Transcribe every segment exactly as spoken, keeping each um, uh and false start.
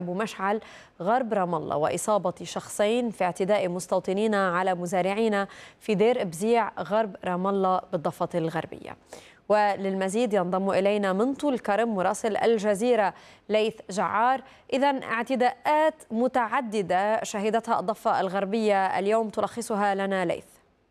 أبو مشعل غرب رام الله وإصابة شخصين في اعتداء مستوطنين على مزارعين في دير بزيع غرب رام الله بالضفة الغربية. وللمزيد ينضم إلينا من طول كرم مراسل الجزيرة ليث جعار. إذن اعتداءات متعددة شهدتها الضفة الغربية اليوم، تلخصها لنا ليث.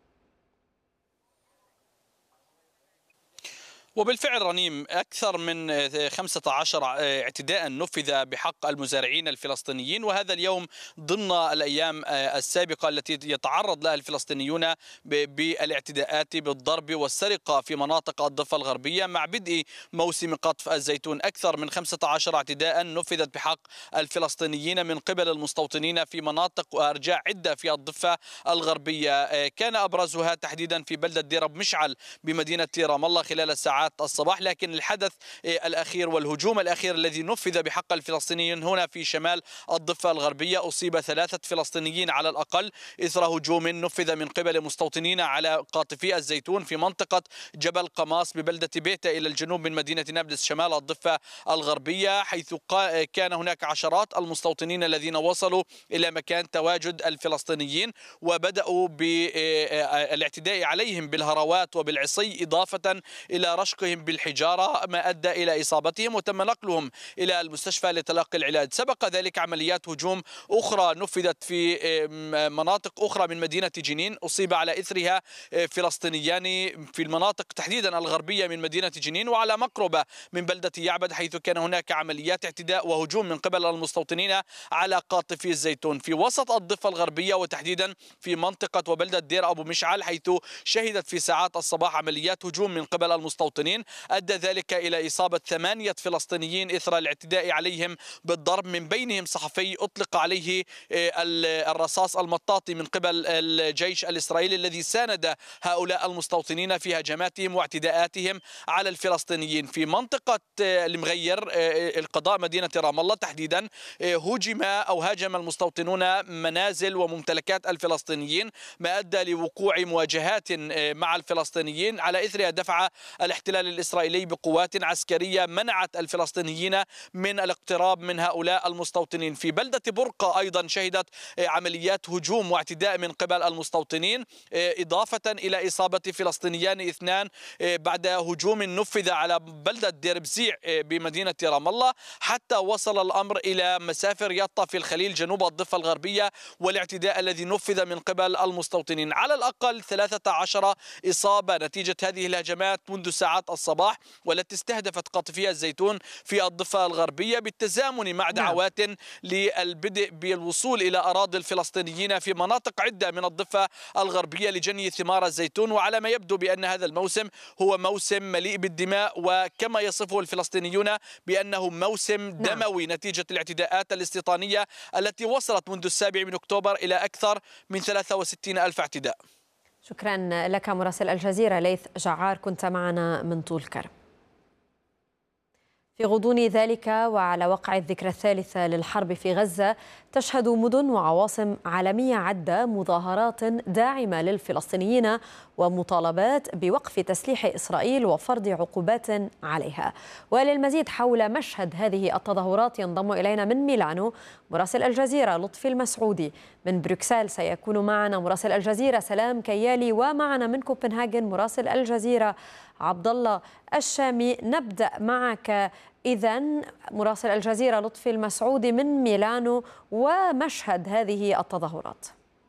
وبالفعل رنيم، أكثر من خمسة عشر اعتداء نفذ بحق المزارعين الفلسطينيين، وهذا اليوم ضمن الأيام السابقة التي يتعرض لها الفلسطينيون بالاعتداءات بالضرب والسرقة في مناطق الضفة الغربية مع بدء موسم قطف الزيتون. أكثر من خمسة عشر اعتداء نفذت بحق الفلسطينيين من قبل المستوطنين في مناطق وأرجاء عدة في الضفة الغربية، كان أبرزها تحديدا في بلدة دير أبو مشعل بمدينة رام الله خلال الساعات الصباح. لكن الحدث الأخير والهجوم الأخير الذي نفذ بحق الفلسطينيين هنا في شمال الضفة الغربية، أصيب ثلاثة فلسطينيين على الأقل إثر هجوم نفذ من قبل مستوطنين على قاطفي الزيتون في منطقة جبل قماص ببلدة بيتا إلى الجنوب من مدينة نابلس شمال الضفة الغربية، حيث كان هناك عشرات المستوطنين الذين وصلوا إلى مكان تواجد الفلسطينيين وبدأوا بالاعتداء عليهم بالهروات وبالعصي، إضافة إلى رشقهم بالحجارة ما أدى إلى إصابتهم وتم نقلهم إلى المستشفى لتلقي العلاج. سبق ذلك عمليات هجوم أخرى نفذت في مناطق أخرى من مدينة جنين، أصيب على إثرها فلسطينيان في المناطق تحديدا الغربية من مدينة جنين وعلى مقربة من بلدة يعبد، حيث كان هناك عمليات اعتداء وهجوم من قبل المستوطنين على قاطفي الزيتون في وسط الضفة الغربية وتحديدا في منطقة وبلدة دير أبو مشعل، حيث شهدت في ساعات الصباح عمليات هجوم من قبل المستوطنين أدى ذلك إلى إصابة ثمانية فلسطينيين إثر الاعتداء عليهم بالضرب، من بينهم صحفي أطلق عليه الرصاص المطاطي من قبل الجيش الإسرائيلي الذي ساند هؤلاء المستوطنين في هجماتهم واعتداءاتهم على الفلسطينيين. في منطقة المغير القضاء مدينة رام الله تحديدا هجم أو هاجم المستوطنون منازل وممتلكات الفلسطينيين، ما أدى لوقوع مواجهات مع الفلسطينيين، على إثرها دفع الاحتلال الإسرائيلي بقوات عسكرية منعت الفلسطينيين من الاقتراب من هؤلاء المستوطنين. في بلدة برقة أيضا شهدت عمليات هجوم واعتداء من قبل المستوطنين، إضافة إلى إصابة فلسطينيان اثنان بعد هجوم نفذ على بلدة دير بزيع بمدينة رام الله، حتى وصل الأمر إلى مسافر يطا في الخليل جنوب الضفة الغربية والاعتداء الذي نفذ من قبل المستوطنين. على الأقل ثلاثة عشر إصابة نتيجة هذه الهجمات منذ ساعات الصباح، والتي استهدفت قاطفي الزيتون في الضفة الغربية بالتزامن مع دعوات للبدء بالوصول إلى أراضي الفلسطينيين في مناطق عدة من الضفة الغربية لجني ثمار الزيتون. وعلى ما يبدو بأن هذا الموسم هو موسم مليء بالدماء، وكما يصفه الفلسطينيون بأنه موسم دموي نتيجة الاعتداءات الاستيطانية التي وصلت منذ السابع من أكتوبر إلى أكثر من ثلاثة وستين ألف اعتداء. شكرا لك مراسل الجزيرة ليث جعار، كنت معنا من طول كرم. في غضون ذلك وعلى وقع الذكرى الثالثة للحرب في غزة، تشهد مدن وعواصم عالمية عدة مظاهرات داعمة للفلسطينيين ومطالبات بوقف تسليح إسرائيل وفرض عقوبات عليها. وللمزيد حول مشهد هذه التظاهرات ينضم إلينا من ميلانو مراسل الجزيرة لطفي المسعودي. من بروكسل سيكون معنا مراسل الجزيرة سلام كيالي، ومعنا من كوبنهاجن مراسل الجزيرة عبد الله الشامي. نبدأ معك إذن مراسل الجزيرة لطفي المسعودي من ميلانو ومشهد هذه التظاهرات.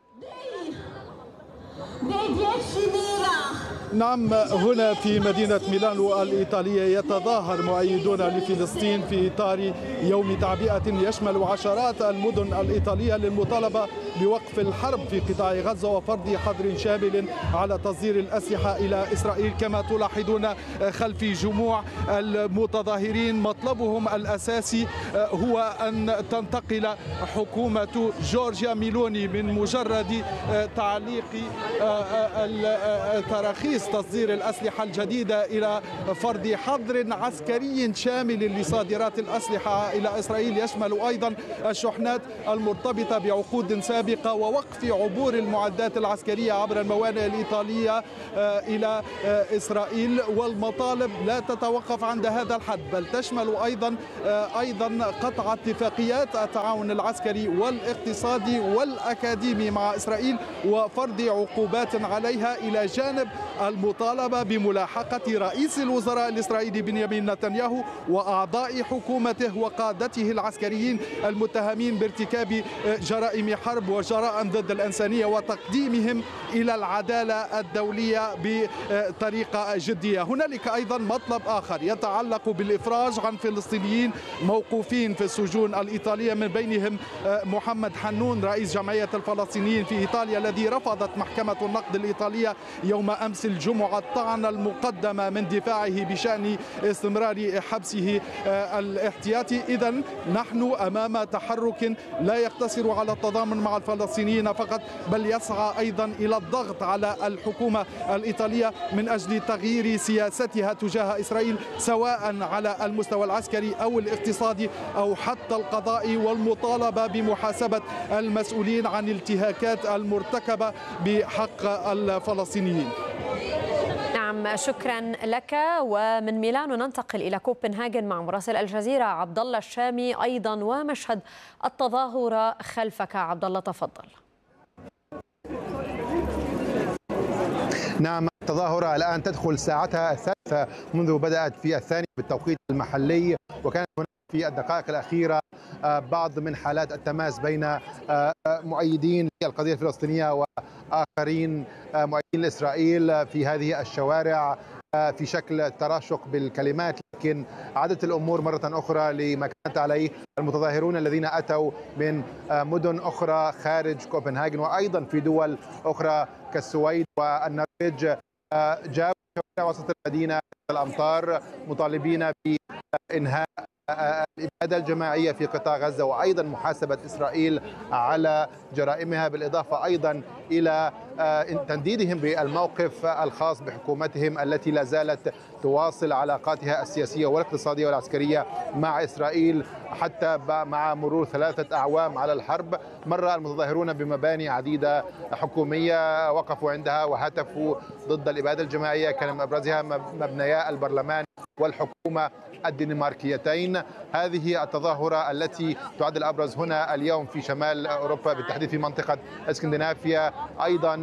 نعم، هنا في مدينة ميلانو الإيطالية يتظاهر مؤيدون لفلسطين في إطار يوم تعبئة يشمل عشرات المدن الإيطالية للمطالبة بوقف الحرب في قطاع غزة وفرض حظر شامل على تصدير الأسلحة إلى إسرائيل. كما تلاحظون خلفي جموع المتظاهرين مطلبهم الأساسي هو أن تنتقل حكومة جورجيا ميلوني من مجرد تعليق التراخيص ترخيص تصدير الأسلحة الجديدة إلى فرض حظر عسكري شامل لصادرات الأسلحة إلى إسرائيل، يشمل أيضا الشحنات المرتبطة بعقود سابقة، ووقف عبور المعدات العسكرية عبر الموانئ الإيطالية إلى إسرائيل. والمطالب لا تتوقف عند هذا الحد، بل تشمل أيضا أيضا قطع اتفاقيات التعاون العسكري والاقتصادي والأكاديمي مع إسرائيل وفرض عقوبات عليها، إلى جانب المطالبة بملاحقة رئيس الوزراء الإسرائيلي بنيامين نتنياهو وأعضاء حكومته وقادته العسكريين المتهمين بارتكاب جرائم حرب وجرائم ضد الإنسانية، وتقديمهم إلى العدالة الدولية بطريقة جدية. هنالك أيضا مطلب آخر يتعلق بالإفراج عن فلسطينيين موقوفين في السجون الإيطالية، من بينهم محمد حنون رئيس جمعية الفلسطينيين في إيطاليا، الذي رفضت محكمة النقد الإيطالية يوم أمس الجمعة الطعن المقدمة من دفاعه بشأن استمرار حبسه الاحتياطي. إذن نحن أمام تحرك لا يقتصر على التضامن مع الفلسطينيين فقط، بل يسعى أيضا إلى الضغط على الحكومة الإيطالية من أجل تغيير سياستها تجاه إسرائيل، سواء على المستوى العسكري أو الاقتصادي أو حتى القضائي، والمطالبة بمحاسبة المسؤولين عن الانتهاكات المرتكبة بحق الفلسطينيين. نعم، شكرا لك. ومن ميلانو ننتقل إلى كوبنهاجن مع مراسل الجزيرة عبد الله الشامي أيضا، ومشهد التظاهرة خلفك. عبد الله تفضل. نعم، التظاهرة الآن تدخل ساعتها الثالثة منذ بدأت في الثاني بالتوقيت المحلي، وكانت هناك في الدقائق الأخيرة بعض من حالات التماس بين مؤيدين للقضية الفلسطينية وآخرين مؤيدين لإسرائيل في هذه الشوارع في شكل تراشق بالكلمات، لكن عادت الأمور مرة أخرى لما كانت عليه المتظاهرون الذين أتوا من مدن أخرى خارج كوبنهاجن وأيضا في دول أخرى كالسويد والنرويج، جاءوا وسط المدينة الأمطار مطالبين بإنهاء الإبادة الجماعية في قطاع غزة، وأيضا محاسبة إسرائيل على جرائمها، بالإضافة أيضا إلى تنديدهم بالموقف الخاص بحكومتهم التي لا زالت تواصل علاقاتها السياسية والاقتصادية والعسكرية مع إسرائيل حتى مع مرور ثلاثة أعوام على الحرب. مر المتظاهرون بمباني عديدة حكومية وقفوا عندها وهتفوا ضد الإبادة الجماعية، كان من أبرزها مبنيا البرلمان والحكومة الدنماركيتين. هذه التظاهرة التي تعد الأبرز هنا اليوم في شمال أوروبا، بالتحديد في منطقة اسكندنافيا، أيضا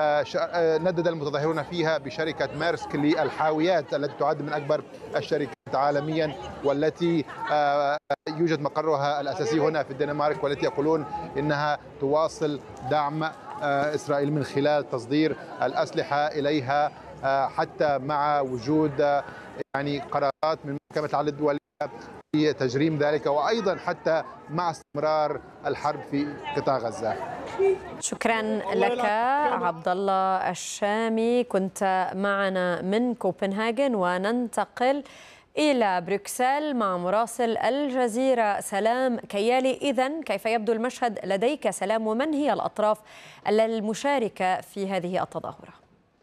ندد المتظاهرون فيها بشركة ميرسك للحاويات التي تعد من أكبر الشركات عالميا، والتي يوجد مقرها الأساسي هنا في الدنمارك، والتي يقولون إنها تواصل دعم إسرائيل من خلال تصدير الأسلحة إليها، حتى مع وجود يعني قرارات من محكمة العدل الدولية في تجريم ذلك، وأيضا حتى مع استمرار الحرب في قطاع غزة. شكرا لك عبد الله الشامي، كنت معنا من كوبنهاجن. وننتقل إلى بروكسل مع مراسل الجزيرة سلام كيالي. إذن كيف يبدو المشهد لديك سلام، ومن هي الأطراف المشاركة في هذه التظاهرة؟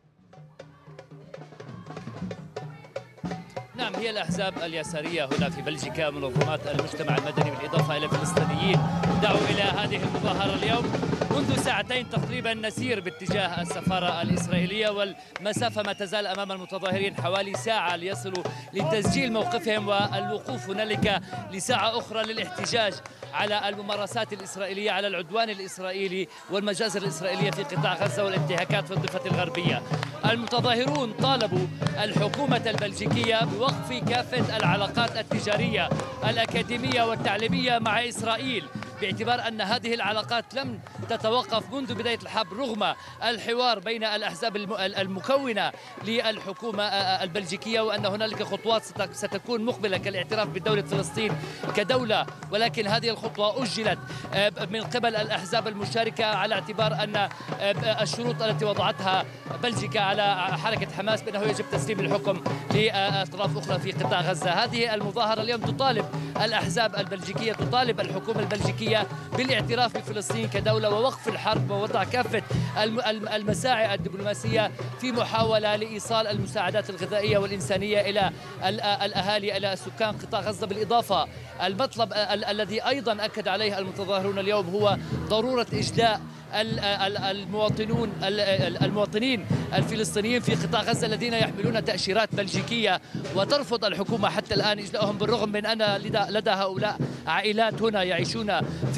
نعم، هي الأحزاب اليسارية هنا في بلجيكا، منظمات المجتمع المدني بالإضافة إلى الفلسطينيين دعوا إلى هذه المظاهرة اليوم. منذ ساعتين تقريبا نسير باتجاه السفارة الإسرائيلية، والمسافة ما تزال أمام المتظاهرين حوالي ساعة ليصلوا لتسجيل موقفهم والوقوف هنالك لساعة أخرى للاحتجاج على الممارسات الإسرائيلية، على العدوان الإسرائيلي والمجازر الإسرائيلية في قطاع غزة والانتهاكات في الضفة الغربية. المتظاهرون طالبوا الحكومة البلجيكية بوقف كافة العلاقات التجارية الأكاديمية والتعليمية مع إسرائيل، باعتبار أن هذه العلاقات لم تتوقف منذ بداية الحرب رغم الحوار بين الأحزاب المكونة للحكومة البلجيكية، وأن هنالك خطوات ستكون مقبلة كالاعتراف بدولة فلسطين كدولة، ولكن هذه الخطوة أجلت من قبل الأحزاب المشاركة على اعتبار أن الشروط التي وضعتها بلجيكا على حركة حماس بأنه يجب تسليم الحكم لأطراف أخرى في قطاع غزة. هذه المظاهرة اليوم تطالب الأحزاب البلجيكية، تطالب الحكومة البلجيكية الدولية بالاعتراف بفلسطين كدولة ووقف الحرب ووضع كافة المساعي الدبلوماسية في محاولة لإيصال المساعدات الغذائية والإنسانية إلى الأهالي إلى سكان قطاع غزة. بالإضافة المطلب الذي أيضا أكد عليه المتظاهرون اليوم هو ضرورة إجلاء المواطنون المواطنين الفلسطينيين في قطاع غزة الذين يحملون تأشيرات بلجيكية، وترفض الحكومة حتى الآن إجلاءهم بالرغم من أن لدى هؤلاء عائلات هنا يعيشون في